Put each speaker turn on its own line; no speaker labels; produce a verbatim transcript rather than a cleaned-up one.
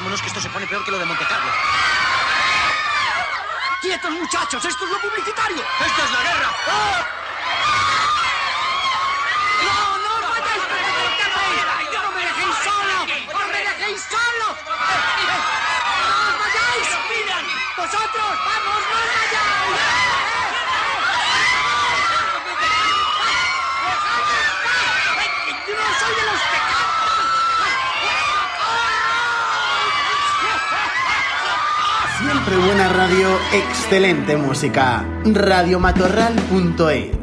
Vámonos, que esto se pone peor que lo de Monte Carlo. ¡Quietos, muchachos! ¡Esto es lo publicitario! ¡Esto es la guerra! ¡Oh! ¡No, no os vayáis! ¡No me dejéis solo! ¡No me dejéis solo! ¡No os vayáis! ¡Vosotros! ¡Vamos, no os vayáis! ¡Yo no soy de los que
Siempre buena radio, excelente música. radiomatorral punto es